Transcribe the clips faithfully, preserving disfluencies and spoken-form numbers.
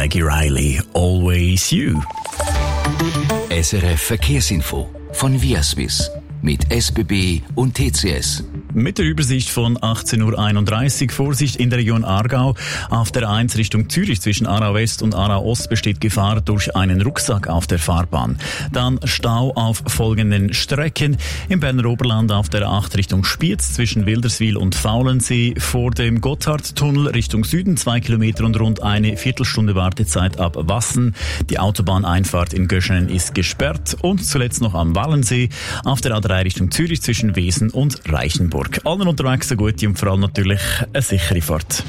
Maggie Riley, Always You. S R F Verkehrsinfo von Viaswiss mit S B B und T C S. Mit der Übersicht von achtzehn Uhr einunddreißig. Vorsicht in der Region Aargau. Auf der eins Richtung Zürich zwischen Aarau West und Aarau Ost besteht Gefahr durch einen Rucksack auf der Fahrbahn. Dann Stau auf folgenden Strecken. Im Berner Oberland auf der acht Richtung Spiez zwischen Wilderswil und Faulensee. Vor dem Gotthardtunnel Richtung Süden zwei Kilometer und rund eine Viertelstunde Wartezeit ab Wassen. Die Autobahneinfahrt in Göschenen ist gesperrt. Und zuletzt noch am Wallensee auf der A drei Richtung Zürich zwischen Wesen und Reichenburg. Allen unterwegs eine gute und vor allem natürlich eine sichere Fahrt.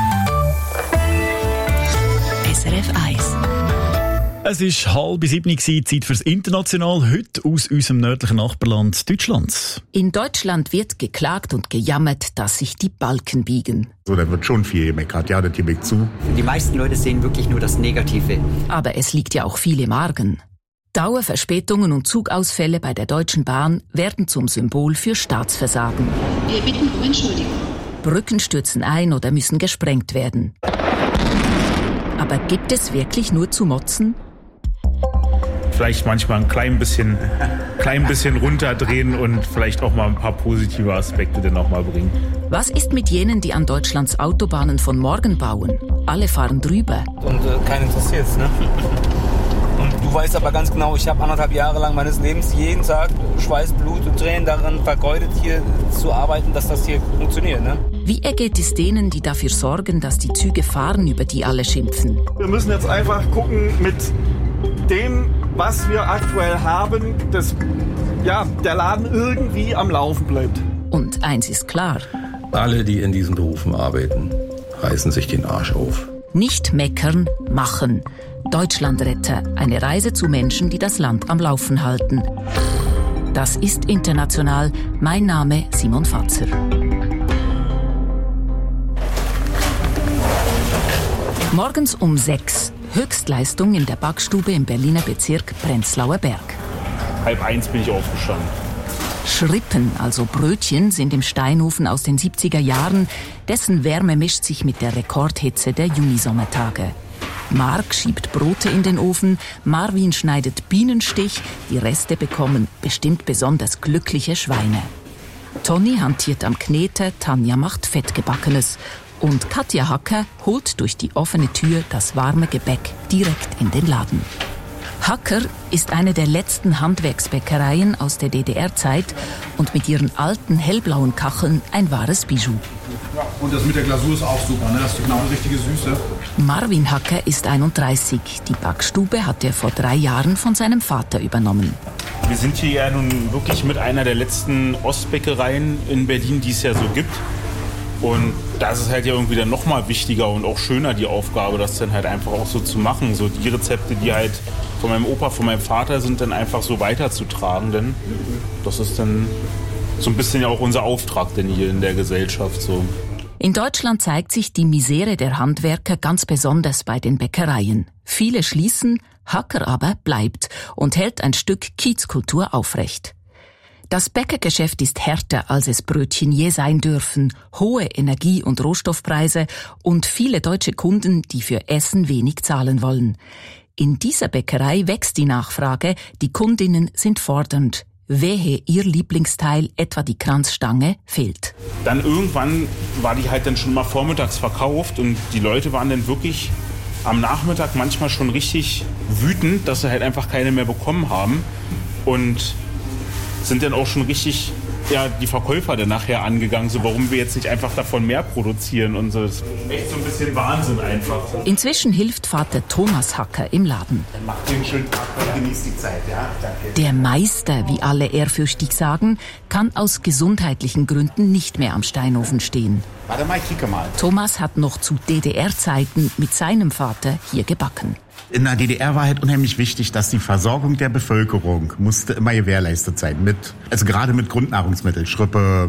S R F eins. Es ist halb sieben, Zeit fürs International, heute aus unserem nördlichen Nachbarland Deutschland. In Deutschland wird geklagt und gejammert, dass sich die Balken biegen. So, da wird schon viel gemeckert, ja, das gebe ich zu. Die meisten Leute sehen wirklich nur das Negative. Aber es liegt ja auch viel im Argen. Dauerverspätungen und Zugausfälle bei der Deutschen Bahn werden zum Symbol für Staatsversagen. Wir bitten um Entschuldigung. Brücken stürzen ein oder müssen gesprengt werden. Aber gibt es wirklich nur zu motzen? Vielleicht manchmal ein klein bisschen, klein bisschen runterdrehen und vielleicht auch mal ein paar positive Aspekte dann auch mal bringen. Was ist mit jenen, die an Deutschlands Autobahnen von morgen bauen? Alle fahren drüber. Und äh, keinen interessiert's, ne? Und du weißt aber ganz genau, ich habe anderthalb Jahre lang meines Lebens jeden Tag Schweiß, Blut und Tränen daran vergeudet, hier zu arbeiten, dass das hier funktioniert. Ne? Wie ergeht es denen, die dafür sorgen, dass die Züge fahren, über die alle schimpfen? Wir müssen jetzt einfach gucken, mit dem, was wir aktuell haben, dass ja, der Laden irgendwie am Laufen bleibt. Und eins ist klar. Alle, die in diesen Berufen arbeiten, reißen sich den Arsch auf. Nicht meckern, machen. Deutschlandretter, eine Reise zu Menschen, die das Land am Laufen halten. Das ist international. Mein Name Simon Fatzer. Morgens um sechs. Höchstleistung in der Backstube im Berliner Bezirk Prenzlauer Berg. Halb eins bin ich aufgestanden. Schrippen, also Brötchen, sind im Steinofen aus den siebziger Jahren. Dessen Wärme mischt sich mit der Rekordhitze der Junisommertage. Mark schiebt Brote in den Ofen, Marvin schneidet Bienenstich, die Reste bekommen bestimmt besonders glückliche Schweine. Toni hantiert am Kneter, Tanja macht Fettgebackenes und Katja Hacker holt durch die offene Tür das warme Gebäck direkt in den Laden. Hacker ist eine der letzten Handwerksbäckereien aus der D D R-Zeit und mit ihren alten hellblauen Kacheln ein wahres Bijou. Ja, und das mit der Glasur ist auch super, ne? Das ist genau eine richtige Süße. Marvin Hacker ist einunddreißig. Die Backstube hat er vor drei Jahren von seinem Vater übernommen. Wir sind hier ja nun wirklich mit einer der letzten Ostbäckereien in Berlin, die es ja so gibt. Und da ist es halt ja irgendwie dann nochmal wichtiger und auch schöner, die Aufgabe, das dann halt einfach auch so zu machen. So die Rezepte, die halt von meinem Opa, von meinem Vater sind, dann einfach so weiterzutragen. Denn das ist dann so ein bisschen ja auch unser Auftrag denn hier in der Gesellschaft. So. In Deutschland zeigt sich die Misere der Handwerker ganz besonders bei den Bäckereien. Viele schließen, Hacker aber bleibt und hält ein Stück Kiezkultur aufrecht. Das Bäckergeschäft ist härter, als es Brötchen je sein dürfen. Hohe Energie- und Rohstoffpreise und viele deutsche Kunden, die für Essen wenig zahlen wollen. In dieser Bäckerei wächst die Nachfrage, die Kundinnen sind fordernd. Wehe, ihr Lieblingsteil, etwa die Kranzstange, fehlt. Dann irgendwann war die halt dann schon mal vormittags verkauft und die Leute waren dann wirklich am Nachmittag manchmal schon richtig wütend, dass sie halt einfach keine mehr bekommen haben und sind dann auch schon richtig ja, die Verkäufer dann nachher angegangen, so warum wir jetzt nicht einfach davon mehr produzieren und so. Das ist echt so ein bisschen Wahnsinn einfach. Inzwischen hilft Vater Thomas Hacker im Laden. Dann macht den schönen Tag und genießt die Zeit, ja? Danke. Der Meister, wie alle ehrfürchtig sagen, kann aus gesundheitlichen Gründen nicht mehr am Steinofen stehen. Warte mal, ich kicke mal. Thomas hat noch zu D D R-Zeiten mit seinem Vater hier gebacken. In der D D R war halt unheimlich wichtig, dass die Versorgung der Bevölkerung musste immer gewährleistet sein. Mit, also gerade mit Grundnahrungsmitteln, Schrippe,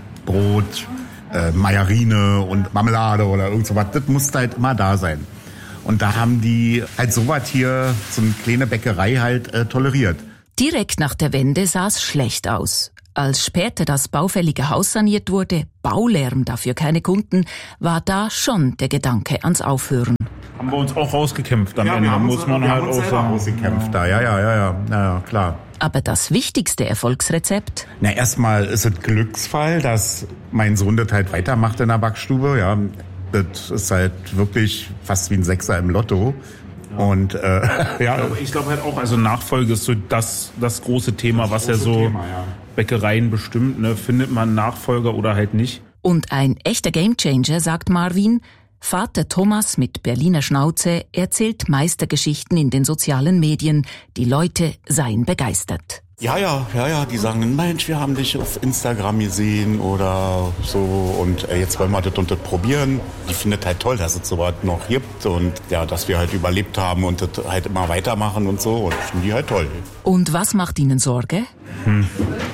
Brot, äh, Margarine und Marmelade oder irgend sowas. Das musste halt immer da sein. Und da haben die halt sowas hier, so eine kleine Bäckerei halt äh, toleriert. Direkt nach der Wende sah es schlecht aus. Als später das baufällige Haus saniert wurde, Baulärm, dafür keine Kunden, war da schon der Gedanke ans Aufhören. Haben wir uns auch rausgekämpft am ja, Ende, wir haben muss uns, man wir halt haben uns auch selber sagen. rausgekämpft da, ja, ja, ja, ja, ja, ja, klar. Aber das wichtigste Erfolgsrezept? Na, erstmal ist es Glücksfall, dass mein Sohn das halt weitermacht in der Backstube, ja. Das ist halt wirklich fast wie ein Sechser im Lotto. Ja. Und äh, ja, ich glaube halt auch, also Nachfolge ist so das, das große Thema, das was ja so Thema, ja. Bäckereien bestimmt, ne? Findet man Nachfolger oder halt nicht. Und ein echter Gamechanger, sagt Marvin. Vater Thomas mit Berliner Schnauze erzählt Meistergeschichten in den sozialen Medien. Die Leute seien begeistert. Ja, ja, ja, ja, die sagen, Mensch, wir haben dich auf Instagram gesehen oder so und äh, jetzt wollen wir das und das probieren. Die findet halt toll, dass es sowas noch gibt und ja, dass wir halt überlebt haben und das halt immer weitermachen und so und finden die halt toll. Und was macht Ihnen Sorge? Hm.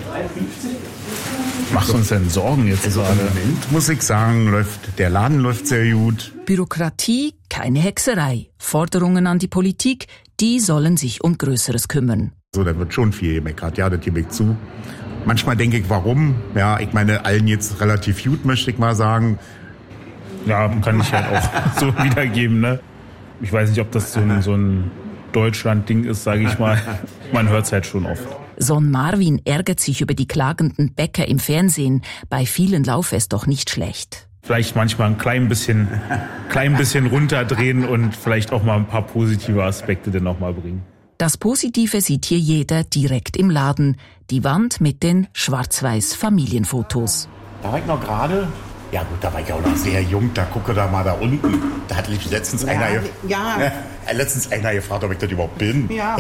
Macht uns denn Sorgen jetzt also gerade? Im Moment, muss ich sagen, läuft, der Laden läuft sehr gut. Bürokratie, keine Hexerei. Forderungen an die Politik, die sollen sich um Größeres kümmern. So, da wird schon viel gemeckert, ja, das gebe ich zu. Manchmal denke ich, warum? Ja, ich meine, allen jetzt relativ gut, möchte ich mal sagen. Ja, kann ich halt auch so wiedergeben, ne? Ich weiß nicht, ob das so ein, so ein Deutschland-Ding ist, sage ich mal. Man hört es halt schon oft. Sohn Marvin ärgert sich über die klagenden Bäcker im Fernsehen. Bei vielen laufe es doch nicht schlecht. Vielleicht manchmal ein klein bisschen, klein bisschen runterdrehen und vielleicht auch mal ein paar positive Aspekte dann noch mal bringen. Das Positive sieht hier jeder direkt im Laden. Die Wand mit den schwarz-weiß Familienfotos. Da war ich noch gerade. Ja gut, da war ich auch noch sehr jung. Da gucke da mal da unten. Da hat letztens, ja, einer, ja. äh, letztens einer gefragt, ob ich das überhaupt bin. Ja.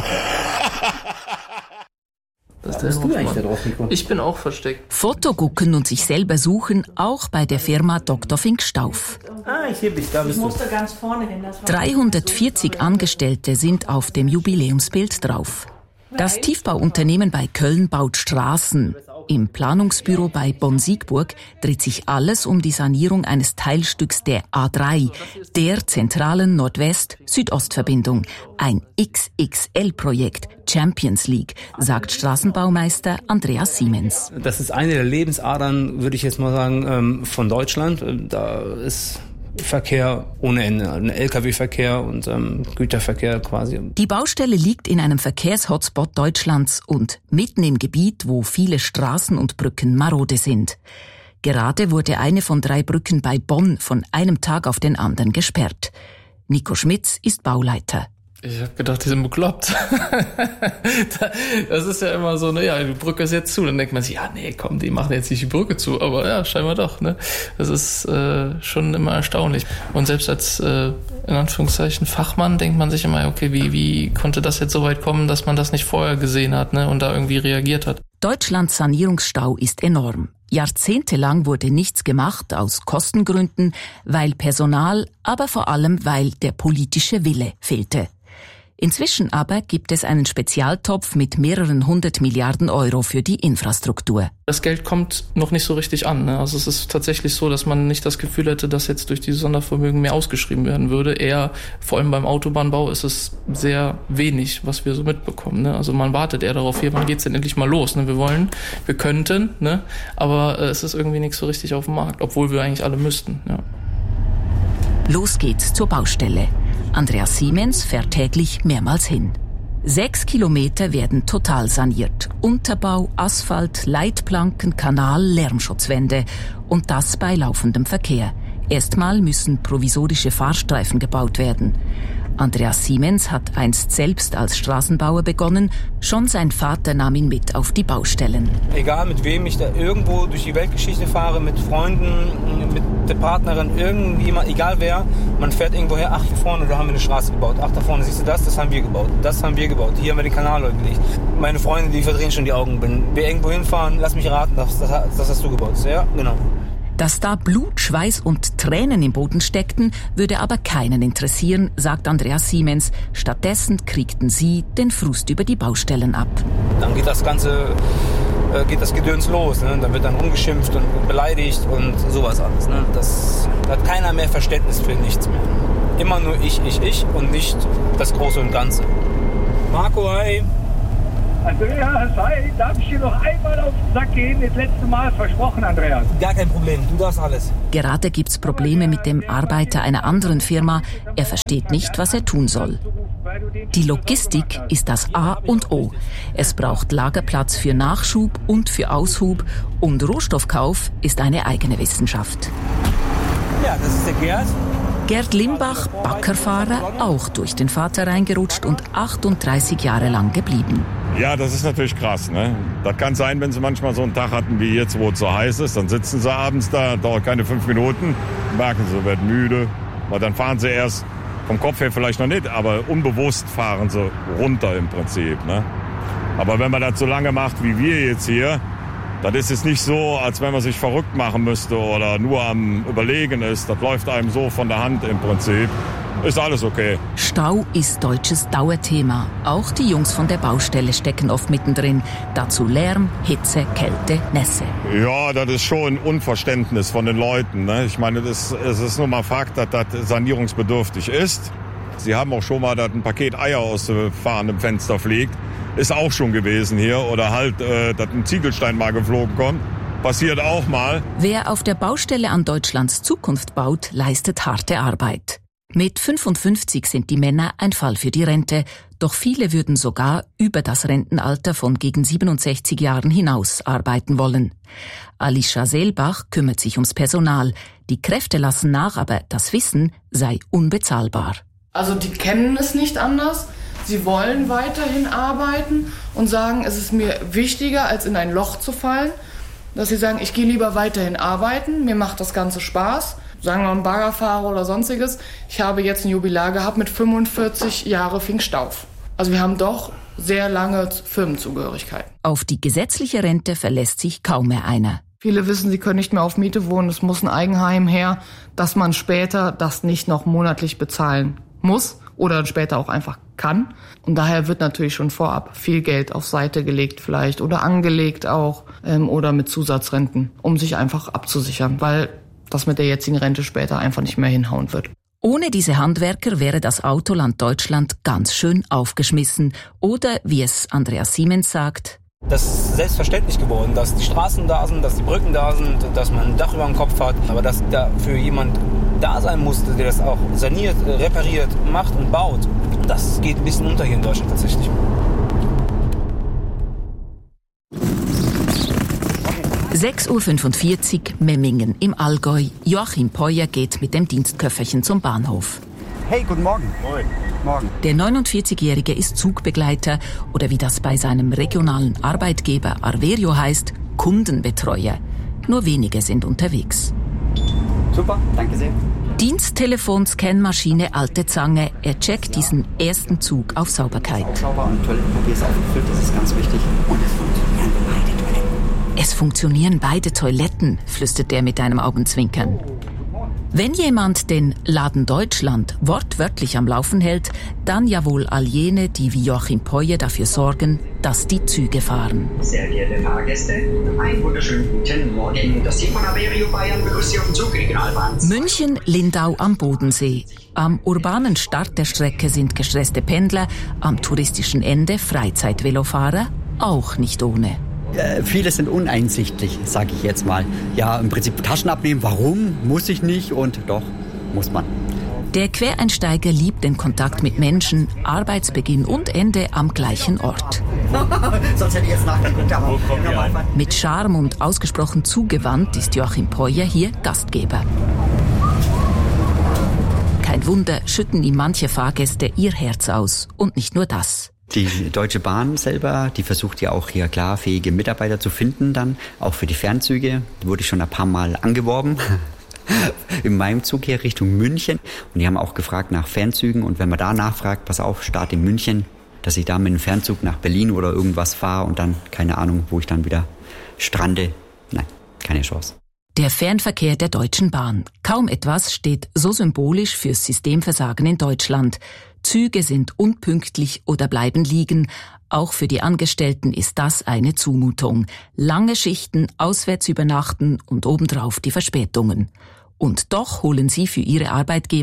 Was bist du eigentlich da drauf, Nico? Ich bin auch versteckt. Fotogucken und sich selber suchen, auch bei der Firma Doktor Fink Stauf. Ah, ich heb dich, da bist du. Ich musste ganz vorne hin. dreihundertvierzig Angestellte sind auf dem Jubiläumsbild drauf. Das Tiefbauunternehmen bei Köln baut Straßen. Im Planungsbüro bei Bonn-Siegburg dreht sich alles um die Sanierung eines Teilstücks der A drei, der zentralen Nordwest-Südost-Verbindung. Ein X X L-Projekt, Champions League, sagt Straßenbaumeister Andreas Siemens. Das ist eine der Lebensadern, würde ich jetzt mal sagen, von Deutschland. Da ist Verkehr ohne Ende, ein L K W-Verkehr und ähm, Güterverkehr quasi. Die Baustelle liegt in einem Verkehrshotspot Deutschlands und mitten im Gebiet, wo viele Straßen und Brücken marode sind. Gerade wurde eine von drei Brücken bei Bonn von einem Tag auf den anderen gesperrt. Nico Schmitz ist Bauleiter. Ich habe gedacht, die sind bekloppt. Das ist ja immer so, naja, die Brücke ist jetzt zu. Dann denkt man sich, ja, nee, komm, die machen jetzt nicht die Brücke zu. Aber ja, scheinbar doch, ne? Das ist äh, schon immer erstaunlich. Und selbst als, äh, in Anführungszeichen, Fachmann denkt man sich immer, okay, wie, wie konnte das jetzt so weit kommen, dass man das nicht vorher gesehen hat, ne? Und da irgendwie reagiert hat. Deutschlands Sanierungsstau ist enorm. Jahrzehntelang wurde nichts gemacht aus Kostengründen, weil Personal, aber vor allem, weil der politische Wille fehlte. Inzwischen aber gibt es einen Spezialtopf mit mehreren hundert Milliarden Euro für die Infrastruktur. Das Geld kommt noch nicht so richtig an, ne? Also es ist tatsächlich so, dass man nicht das Gefühl hätte, dass jetzt durch diese Sondervermögen mehr ausgeschrieben werden würde. Eher, vor allem beim Autobahnbau, ist es sehr wenig, was wir so mitbekommen, ne? Also man wartet eher darauf, hier, wann geht's denn endlich mal los, ne? Wir wollen, wir könnten, ne? Aber äh, es ist irgendwie nicht so richtig auf dem Markt, obwohl wir eigentlich alle müssten, ja. Los geht's zur Baustelle. Andreas Siemens fährt täglich mehrmals hin. Sechs Kilometer werden total saniert. Unterbau, Asphalt, Leitplanken, Kanal, Lärmschutzwände. Und das bei laufendem Verkehr. Erstmal müssen provisorische Fahrstreifen gebaut werden. Andreas Siemens hat einst selbst als Straßenbauer begonnen. Schon sein Vater nahm ihn mit auf die Baustellen. Egal mit wem ich da irgendwo durch die Weltgeschichte fahre, mit Freunden, mit der Partnerin, irgendjemand, egal wer, man fährt irgendwo her, ach hier vorne, da haben wir eine Straße gebaut. Ach da vorne, siehst du das, das haben wir gebaut. Das haben wir gebaut. Hier haben wir den Kanal gelegt. Meine Freunde, die verdrehen schon die Augen. Wenn wir irgendwo hinfahren, lass mich raten, das, das, das hast du gebaut. Ja, genau. Dass da Blut, Schweiß und Tränen im Boden steckten, würde aber keinen interessieren, sagt Andreas Siemens. Stattdessen kriegten sie den Frust über die Baustellen ab. Dann geht das Ganze, äh, geht das Gedöns los. Ne? Dann wird dann rumgeschimpft und beleidigt und sowas alles. Ne? Das da hat keiner mehr Verständnis für nichts mehr. Immer nur ich, ich, ich und nicht das Große und Ganze. Marco, hi. Andreas, hi, darf ich dir noch einmal auf den Sack gehen? Das letzte Mal versprochen, Andreas. Gar kein Problem, du darfst alles. Gerade gibt's Probleme mit dem Arbeiter einer anderen Firma. Er versteht nicht, was er tun soll. Die Logistik ist das A und O. Es braucht Lagerplatz für Nachschub und für Aushub. Und Rohstoffkauf ist eine eigene Wissenschaft. Ja, das ist der Gerd. Gerd Limbach, Baggerfahrer, auch durch den Vater reingerutscht und achtunddreißig Jahre lang geblieben. Ja, das ist natürlich krass, ne? Das kann sein, wenn sie manchmal so einen Tag hatten wie jetzt, wo es so heiß ist, dann sitzen sie abends da, dauert keine fünf Minuten, merken sie, werden müde, weil dann fahren sie erst vom Kopf her vielleicht noch nicht, aber unbewusst fahren sie runter im Prinzip, ne? Aber wenn man das so lange macht wie wir jetzt hier, das ist jetzt nicht so, als wenn man sich verrückt machen müsste oder nur am Überlegen ist. Das läuft einem so von der Hand im Prinzip. Ist alles okay. Stau ist deutsches Dauerthema. Auch die Jungs von der Baustelle stecken oft mittendrin. Dazu Lärm, Hitze, Kälte, Nässe. Ja, das ist schon Unverständnis von den Leuten, ne? Ich meine, das, es ist nur mal Fakt, dass das sanierungsbedürftig ist. Sie haben auch schon mal, dass ein Paket Eier aus dem fahrenden Fenster fliegt. Ist auch schon gewesen hier. Oder halt, äh, dass ein Ziegelstein mal geflogen kommt. Passiert auch mal. Wer auf der Baustelle an Deutschlands Zukunft baut, leistet harte Arbeit. Mit fünfundfünfzig sind die Männer ein Fall für die Rente. Doch viele würden sogar über das Rentenalter von gegen siebenundsechzig Jahren hinaus arbeiten wollen. Alicia Selbach kümmert sich ums Personal. Die Kräfte lassen nach, aber das Wissen sei unbezahlbar. Also die kennen es nicht anders. Sie wollen weiterhin arbeiten und sagen, es ist mir wichtiger, als in ein Loch zu fallen, dass sie sagen, ich gehe lieber weiterhin arbeiten, mir macht das Ganze Spaß. Sagen wir mal ein Baggerfahrer oder sonstiges. Ich habe jetzt ein Jubilar gehabt mit fünfundvierzig Jahre Pfingstauf. Also wir haben doch sehr lange Firmenzugehörigkeit. Auf die gesetzliche Rente verlässt sich kaum mehr einer. Viele wissen, sie können nicht mehr auf Miete wohnen, es muss ein Eigenheim her, dass man später das nicht noch monatlich bezahlen muss oder später auch einfach kann. Und daher wird natürlich schon vorab viel Geld auf Seite gelegt vielleicht oder angelegt auch ähm, oder mit Zusatzrenten, um sich einfach abzusichern, weil das mit der jetzigen Rente später einfach nicht mehr hinhauen wird. Ohne diese Handwerker wäre das Autoland Deutschland ganz schön aufgeschmissen. Oder, wie es Andreas Siemens sagt, das ist selbstverständlich geworden, dass die Straßen da sind, dass die Brücken da sind, dass man ein Dach über dem Kopf hat. Aber dass da für jemand da sein musste, der das auch saniert, repariert, macht und baut, das geht ein bisschen unter hier in Deutschland tatsächlich. sechs Uhr fünfundvierzig, Memmingen im Allgäu. Joachim Peuer geht mit dem Dienstköfferchen zum Bahnhof. Hey, guten Morgen. Moin. Morgen. Der neunundvierzigjährige ist Zugbegleiter oder wie das bei seinem regionalen Arbeitgeber Arverio heißt, Kundenbetreuer. Nur wenige sind unterwegs. Super, danke sehr. Diensttelefon, Scanmaschine, alte Zange. Er checkt diesen ersten Zug auf Sauberkeit. Ist sauber und Toilettenpapier ist aufgefüllt, das ist ganz wichtig. Und es funktionieren beide Toiletten. Es funktionieren beide Toiletten, flüstert er mit einem Augenzwinkern. Wenn jemand den Laden Deutschland wortwörtlich am Laufen hält, dann ja wohl all jene, die wie Joachim Peuer dafür sorgen, dass die Züge fahren. Sehr geehrte Fahrgäste, einen wunderschönen guten Morgen. Das Team von Arverio Bayern begrüßt Sie auf dem Zug Regionalbahn. München, Lindau am Bodensee. Am urbanen Start der Strecke sind gestresste Pendler, am touristischen Ende Freizeitvelofahrer, auch nicht ohne. Äh, viele sind uneinsichtlich, sage ich jetzt mal. Ja, im Prinzip Taschen abnehmen, warum? Muss ich nicht und doch, muss man. Der Quereinsteiger liebt den Kontakt mit Menschen, Arbeitsbeginn und Ende am gleichen Ort. Sonst hätte ich jetzt nachgeguckt, aber mit Charme und ausgesprochen zugewandt ist Joachim Peuer hier Gastgeber. Kein Wunder, schütten ihm manche Fahrgäste ihr Herz aus. Und nicht nur das. Die Deutsche Bahn selber, die versucht ja auch hier klar fähige Mitarbeiter zu finden dann, auch für die Fernzüge. Die wurde ich schon ein paar Mal angeworben, in meinem Zug hier Richtung München. Und die haben auch gefragt nach Fernzügen und wenn man da nachfragt, pass auf, Start in München, dass ich da mit einem Fernzug nach Berlin oder irgendwas fahre und dann, keine Ahnung, wo ich dann wieder strande. Nein, keine Chance. Der Fernverkehr der Deutschen Bahn. Kaum etwas steht so symbolisch fürs Systemversagen in Deutschland. Züge sind unpünktlich oder bleiben liegen. Auch für die Angestellten ist das eine Zumutung. Lange Schichten, auswärts übernachten und obendrauf die Verspätungen. Und doch holen sie für ihre Arbeitgeberin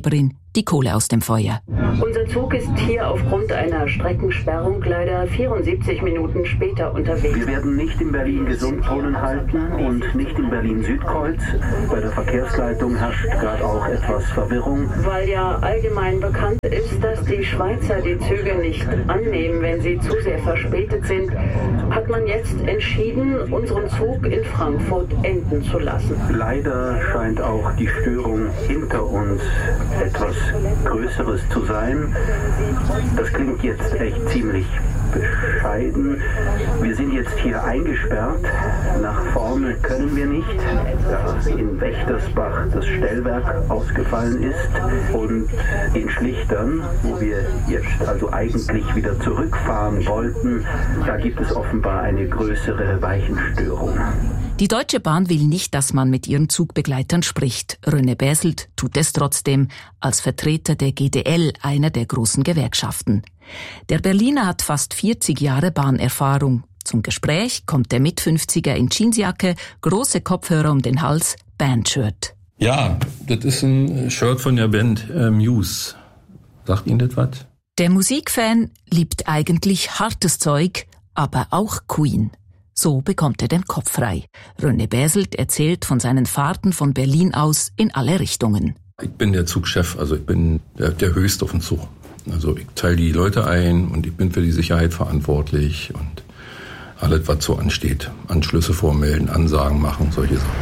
die Kohle aus dem Feuer. Unser Zug ist hier aufgrund einer Streckensperrung leider vierundsiebzig Minuten später unterwegs. Wir werden nicht in Berlin-Gesundbrunnen halten und nicht in Berlin-Südkreuz. Bei der Verkehrsleitung herrscht gerade auch etwas Verwirrung. Weil ja allgemein bekannt ist, dass die Schweizer die Züge nicht annehmen, wenn sie zu sehr verspätet sind, hat man jetzt entschieden, unseren Zug in Frankfurt enden zu lassen. Leider scheint auch die Störung hinter uns etwas Größeres zu sein. Das klingt jetzt echt ziemlich bescheiden. Wir sind jetzt hier eingesperrt. Nach vorne können wir nicht, da in Wächtersbach das Stellwerk ausgefallen ist. Und in Schlichtern, wo wir jetzt also eigentlich wieder zurückfahren wollten, da gibt es offenbar eine größere Weichenstörung. Die Deutsche Bahn will nicht, dass man mit ihren Zugbegleitern spricht. René Bäselt tut es trotzdem, als Vertreter der G D L, einer der großen Gewerkschaften. Der Berliner hat fast vierzig Jahre Bahnerfahrung. Zum Gespräch kommt der Mitfünfziger in Jeansjacke, große Kopfhörer um den Hals, Bandshirt. Ja, das ist ein Shirt von der Band äh, Muse. Sagt Ihnen das was? Der Musikfan liebt eigentlich hartes Zeug, aber auch Queen. So bekommt er den Kopf frei. René Bäselt erzählt von seinen Fahrten von Berlin aus in alle Richtungen. Ich bin der Zugchef, also ich bin der, der Höchste auf dem Zug. Also ich teile die Leute ein und ich bin für die Sicherheit verantwortlich und alles, was so ansteht. Anschlüsse vormelden, Ansagen machen, solche Sachen.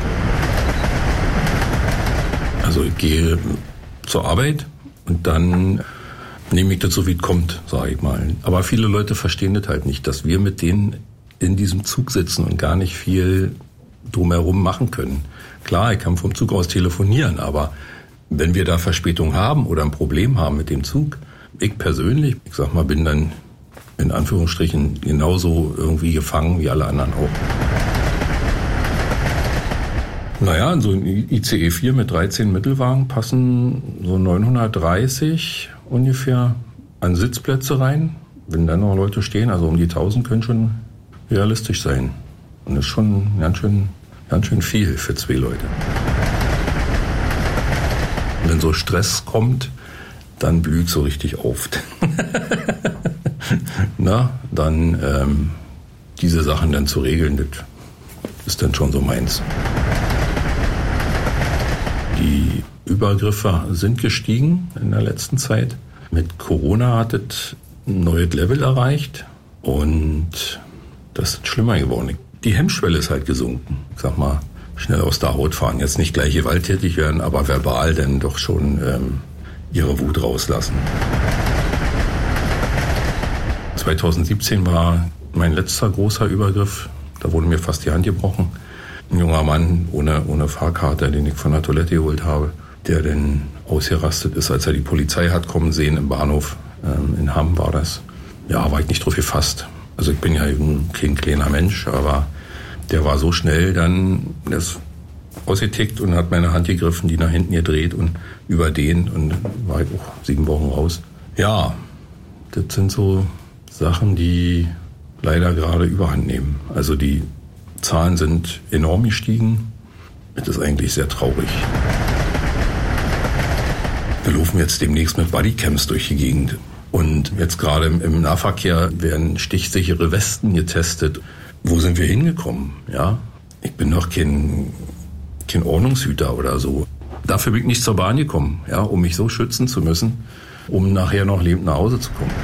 Also ich gehe zur Arbeit und dann nehme ich das so, wie es kommt, sage ich mal. Aber viele Leute verstehen das halt nicht, dass wir mit denen in diesem Zug sitzen und gar nicht viel drumherum machen können. Klar, ich kann vom Zug aus telefonieren, aber wenn wir da Verspätung haben oder ein Problem haben mit dem Zug, ich persönlich, ich sag mal, bin dann in Anführungsstrichen genauso irgendwie gefangen wie alle anderen auch. Naja, in so ein I C E vier mit dreizehn Mittelwagen passen so neunhundertdreißig ungefähr an Sitzplätze rein. Wenn dann noch Leute stehen, also um die tausend können schon realistisch sein. Und das ist schon ganz schön, ganz schön viel für zwei Leute. Wenn so Stress kommt, dann blüht so richtig auf. Na, dann ähm, diese Sachen dann zu regeln, das ist dann schon so meins. Die Übergriffe sind gestiegen in der letzten Zeit. Mit Corona hat es ein neues Level erreicht und das ist schlimmer geworden. Die Hemmschwelle ist halt gesunken. Ich sag mal, schnell aus der Haut fahren. Jetzt nicht gleich gewalttätig werden, aber verbal dann doch schon ähm, ihre Wut rauslassen. zweitausendsiebzehn war mein letzter großer Übergriff. Da wurde mir fast die Hand gebrochen. Ein junger Mann ohne, ohne Fahrkarte, den ich von der Toilette geholt habe, der dann ausgerastet ist, als er die Polizei hat kommen sehen im Bahnhof. Ähm, in Hamm war das. Ja, war ich nicht drauf gefasst. Also ich bin ja kein kleiner Mensch, aber der war so schnell dann, der ist ausgetickt und hat meine Hand gegriffen, die nach hinten gedreht und überdehnt und war ich auch sieben Wochen raus. Ja, das sind so Sachen, die leider gerade überhand nehmen. Also die Zahlen sind enorm gestiegen. Das ist eigentlich sehr traurig. Wir laufen jetzt demnächst mit Bodycams durch die Gegend. Und jetzt gerade im Nahverkehr werden stichsichere Westen getestet. Wo sind wir hingekommen? Ja, ich bin doch kein, kein Ordnungshüter oder so. Dafür bin ich nicht zur Bahn gekommen, ja, um mich so schützen zu müssen, um nachher noch lebend nach Hause zu kommen.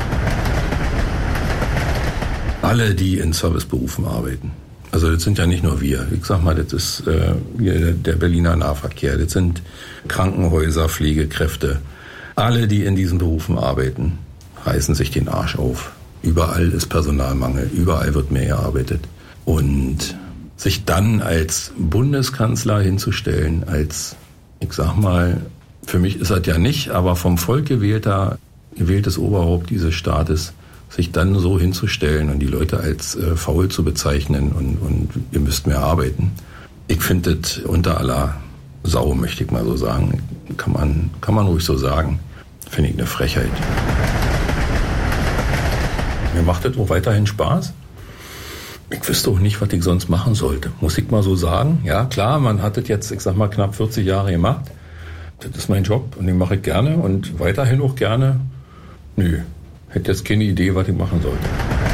Alle, die in Serviceberufen arbeiten. Also das sind ja nicht nur wir. Ich sag mal, das ist äh, der Berliner Nahverkehr. Das sind Krankenhäuser, Pflegekräfte. Alle, die in diesen Berufen arbeiten, reißen sich den Arsch auf. Überall ist Personalmangel, überall wird mehr gearbeitet. Und sich dann als Bundeskanzler hinzustellen, als, ich sag mal, für mich ist das ja nicht, aber vom Volk gewählter, gewähltes Oberhaupt dieses Staates, sich dann so hinzustellen und die Leute als äh, faul zu bezeichnen und, und ihr müsst mehr arbeiten. Ich finde das unter aller Sau, möchte ich mal so sagen. Kann man, kann man ruhig so sagen. Finde ich eine Frechheit. Mir macht das auch weiterhin Spaß. Ich wüsste auch nicht, was ich sonst machen sollte. Muss ich mal so sagen. Ja, klar, man hat das jetzt, ich sag mal, knapp vierzig Jahre gemacht. das ist mein Job und den mache ich gerne und weiterhin auch gerne. Nö, hätte jetzt keine Idee, was ich machen sollte.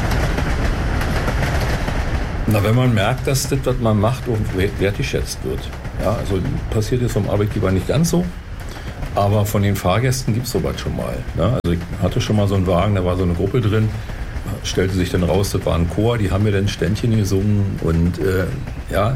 Na, wenn man merkt, dass das, was man macht, auch wertgeschätzt wird. Ja, also passiert jetzt vom Arbeitgeber nicht ganz so, aber von den Fahrgästen gibt es sowas schon mal. Ne? Also ich hatte schon mal so einen Wagen, da war so eine Gruppe drin, stellte sich dann raus, das war ein Chor, die haben mir dann Ständchen gesungen und äh, ja,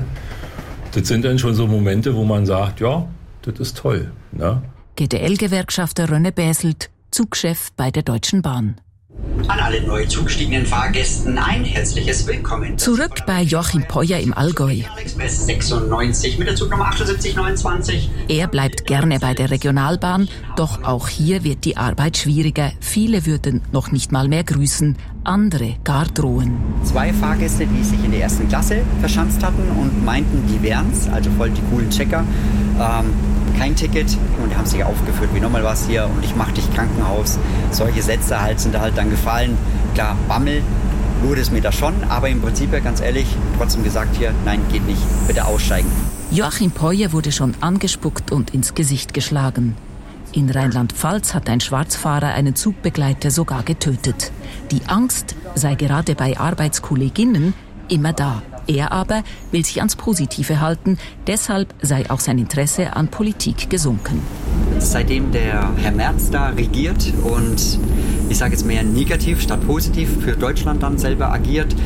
das sind dann schon so Momente, wo man sagt, ja, das ist toll. Ne? G D L-Gewerkschafter Rönne Bäselt, Zugchef bei der Deutschen Bahn. An alle neu zugestiegenen Fahrgästen ein herzliches Willkommen. Zurück bei Joachim Peuer im Allgäu. Express sechsundneunzig mit der Zugnummer achtundsiebzig neunundzwanzig. Er bleibt gerne bei der Regionalbahn, doch auch hier wird die Arbeit schwieriger. Viele würden noch nicht mal mehr grüßen, andere gar drohen. Zwei Fahrgäste, die sich in der ersten Klasse verschanzt hatten und meinten, die wären's, also voll die coolen Checker. Ähm, kein Ticket und haben sich aufgeführt, wie nochmal was hier und ich mach dich Krankenhaus. Solche Sätze halt sind da halt dann gefallen. Klar, Bammel wurde es mir da schon, aber im Prinzip ja ganz ehrlich, trotzdem gesagt hier, nein, geht nicht, bitte aussteigen. Joachim Peuer wurde schon angespuckt und ins Gesicht geschlagen. In Rheinland-Pfalz hat ein Schwarzfahrer einen Zugbegleiter sogar getötet. Die Angst sei gerade bei Arbeitskolleginnen immer da. Er aber will sich ans Positive halten, deshalb sei auch sein Interesse an Politik gesunken. Seitdem der Herr Merz da regiert und ich sage jetzt mehr negativ statt positiv für Deutschland dann selber agiert,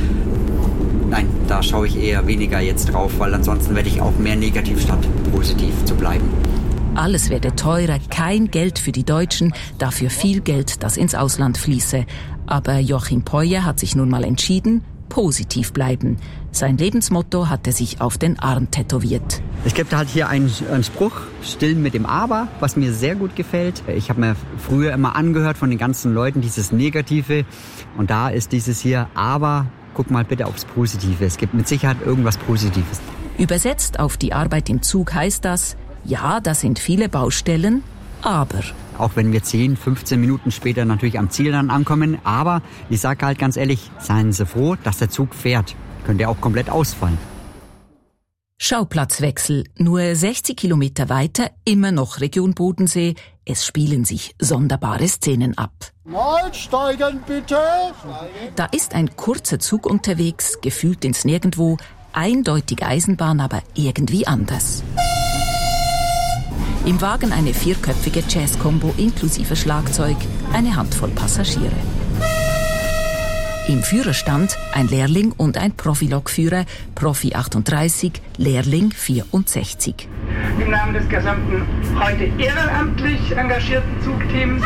nein, da schaue ich eher weniger jetzt drauf, weil ansonsten werde ich auch mehr negativ statt positiv zu bleiben. Alles werde teurer, kein Geld für die Deutschen, dafür viel Geld, das ins Ausland fließe. Aber Joachim Peuer hat sich nun mal entschieden, positiv bleiben. Sein Lebensmotto hat er sich auf den Arm tätowiert. Es gibt halt hier einen, einen Spruch, still mit dem Aber, was mir sehr gut gefällt. Ich habe mir früher immer angehört von den ganzen Leuten dieses Negative und da ist dieses hier, aber guck mal bitte aufs Positive. Es gibt mit Sicherheit irgendwas Positives. Übersetzt auf die Arbeit im Zug heißt das, ja, da sind viele Baustellen, aber... Auch wenn wir zehn, fünfzehn Minuten später natürlich am Ziel dann ankommen. Aber ich sage halt ganz ehrlich, seien Sie froh, dass der Zug fährt. Könnte auch komplett ausfallen. Schauplatzwechsel. Nur sechzig Kilometer weiter, immer noch Region Bodensee. Es spielen sich sonderbare Szenen ab. Aussteigen bitte! Da ist ein kurzer Zug unterwegs, gefühlt ins Nirgendwo. Eindeutig Eisenbahn, aber irgendwie anders. Im Wagen eine vierköpfige Jazz-Kombo inklusive Schlagzeug, eine Handvoll Passagiere. Im Führerstand ein Lehrling und ein Profilokführer, Profi achtunddreißig, Lehrling vierundsechzig. Im Namen des gesamten heute ehrenamtlich engagierten Zugteams.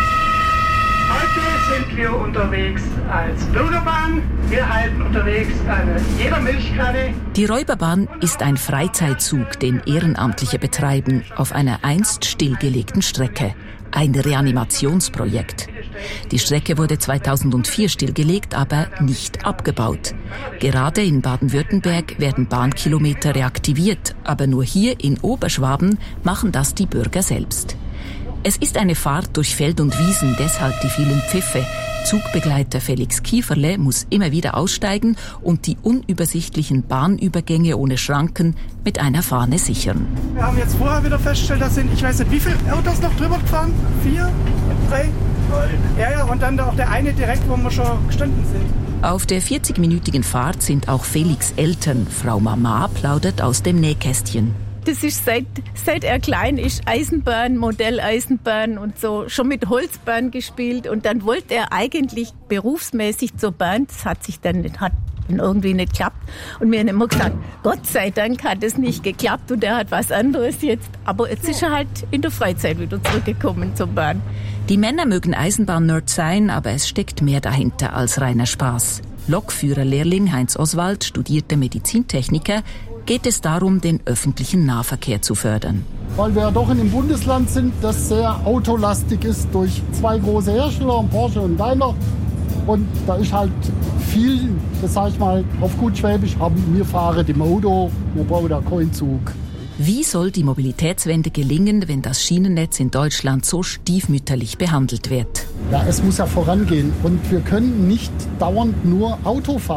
Heute sind wir unterwegs als Bürgerbahn. Wir halten unterwegs eine jeder Milchkanne. Die Räuberbahn ist ein Freizeitzug, den Ehrenamtliche betreiben, auf einer einst stillgelegten Strecke. Ein Reanimationsprojekt. Die Strecke wurde zweitausendvier stillgelegt, aber nicht abgebaut. Gerade in Baden-Württemberg werden Bahnkilometer reaktiviert, aber nur hier in Oberschwaben machen das die Bürger selbst. Es ist eine Fahrt durch Feld und Wiesen, deshalb die vielen Pfiffe. Zugbegleiter Felix Kieferle muss immer wieder aussteigen und die unübersichtlichen Bahnübergänge ohne Schranken mit einer Fahne sichern. Wir haben jetzt vorher wieder festgestellt, das sind, ich weiß nicht, wie viele Autos noch drüber gefahren? Vier? Drei? Ja, ja, und dann auch der eine direkt, wo wir schon gestanden sind. Auf der vierzigminütigen Fahrt sind auch Felix Eltern. Frau Mama plaudert aus dem Nähkästchen. Das ist seit, seit er klein ist, Eisenbahn, Modelleisenbahn und so, schon mit Holzbahn gespielt. Und dann wollte er eigentlich berufsmäßig zur Bahn. Das hat sich dann nicht, hat dann irgendwie nicht geklappt. Und wir haben immer gesagt, Gott sei Dank hat es nicht geklappt und er hat was anderes jetzt. Aber jetzt ist er halt in der Freizeit wieder zurückgekommen zur Bahn. Die Männer mögen Eisenbahn-Nerd sein, aber es steckt mehr dahinter als reiner Spaß. Lokführerlehrling Heinz Oswald studierte Medizintechniker, geht es darum, den öffentlichen Nahverkehr zu fördern. Weil wir ja doch in einem Bundesland sind, das sehr autolastig ist durch zwei große Hersteller, Porsche und Daimler. Und da ist halt viel, das sage ich mal auf gut Schwäbisch, haben wir fahren im Auto, wir brauchen da keinen Zug. Wie soll die Mobilitätswende gelingen, wenn das Schienennetz in Deutschland so stiefmütterlich behandelt wird? Ja, es muss ja vorangehen und wir können nicht dauernd nur Auto fahren.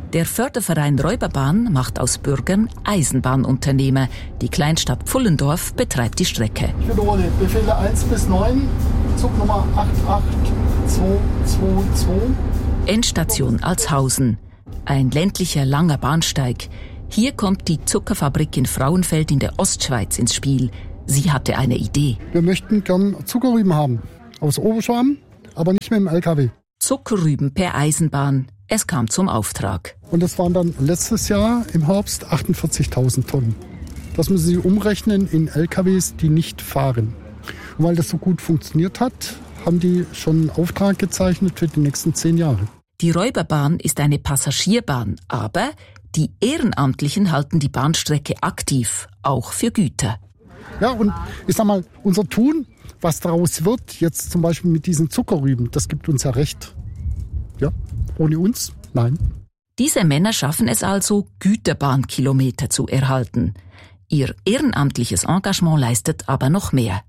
Der Förderverein Räuberbahn macht aus Bürgern Eisenbahnunternehmer. Die Kleinstadt Pfullendorf betreibt die Strecke. Ich wiederhole, Befehle eins bis neun, Zugnummer acht acht zwei zwei zwei. Endstation Altshausen. Ein ländlicher, langer Bahnsteig. Hier kommt die Zuckerfabrik in Frauenfeld in der Ostschweiz ins Spiel. Sie hatte eine Idee. Wir möchten gern Zuckerrüben haben. Aus Oberschwaben, aber nicht mit dem L K W. Zuckerrüben per Eisenbahn. Es kam zum Auftrag. Und das waren dann letztes Jahr im Herbst achtundvierzigtausend Tonnen. Das müssen Sie umrechnen in L K Ws, die nicht fahren. Und weil das so gut funktioniert hat, haben die schon einen Auftrag gezeichnet für die nächsten zehn Jahre. Die Räuberbahn ist eine Passagierbahn, aber die Ehrenamtlichen halten die Bahnstrecke aktiv, auch für Güter. Ja, und ich sag mal, unser Tun, was daraus wird, jetzt zum Beispiel mit diesen Zuckerrüben, das gibt uns ja recht. Ja, ohne uns, nein. Diese Männer schaffen es also, Güterbahnkilometer zu erhalten. Ihr ehrenamtliches Engagement leistet aber noch mehr.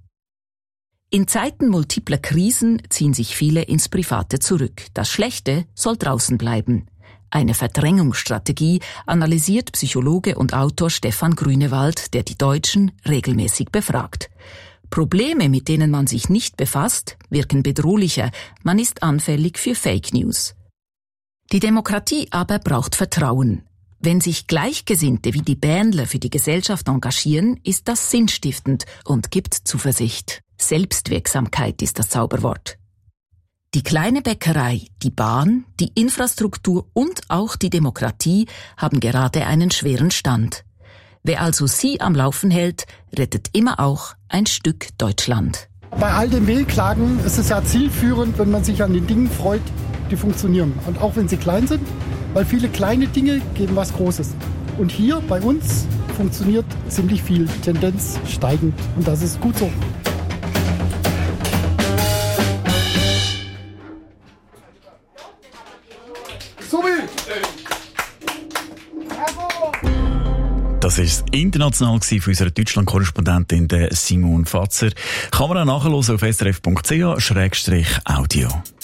In Zeiten multipler Krisen ziehen sich viele ins Private zurück. Das Schlechte soll draußen bleiben. Eine Verdrängungsstrategie analysiert Psychologe und Autor Stefan Grünewald, der die Deutschen regelmäßig befragt. Probleme, mit denen man sich nicht befasst, wirken bedrohlicher. Man ist anfällig für Fake News. Die Demokratie aber braucht Vertrauen. Wenn sich Gleichgesinnte wie die Bähnler für die Gesellschaft engagieren, ist das sinnstiftend und gibt Zuversicht. Selbstwirksamkeit ist das Zauberwort. Die kleine Bäckerei, die Bahn, die Infrastruktur und auch die Demokratie haben gerade einen schweren Stand. Wer also sie am Laufen hält, rettet immer auch ein Stück Deutschland. Bei all den Wehklagen ist es ja zielführend, wenn man sich an den Dingen freut, die funktionieren. Und auch wenn sie klein sind, weil viele kleine Dinge geben was Großes. Und hier bei uns funktioniert ziemlich viel, Tendenz steigend. Und das ist gut so. Das war es international von unserer Deutschland-Korrespondentin Simone Fatzer. Kann man auch nachhören auf s r f punkt c h slash audio.